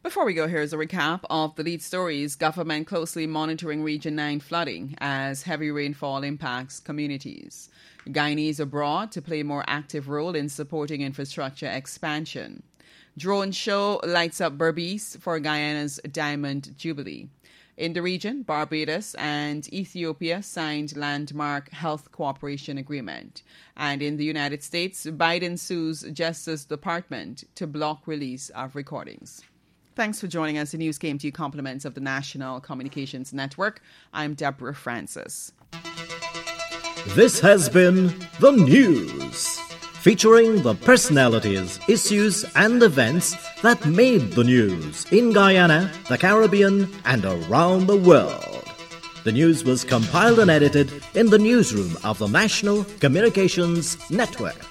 Before we go, here's a recap of the lead stories. Government closely monitoring Region 9 flooding as heavy rainfall impacts communities. Guyanese abroad to play a more active role in supporting infrastructure expansion. Drone show lights up Berbice for Guyana's Diamond Jubilee. In the region, Barbados and Ethiopia signed landmark health cooperation agreement. And in the United States, Biden sues Justice Department to block release of recordings. Thanks for joining us. The news came to you compliments of the National Communications Network. I'm Deborah Francis. This has been The News, featuring the personalities, issues and events that made the news in Guyana, the Caribbean and around the world. The news was compiled and edited in the newsroom of the National Communications Network.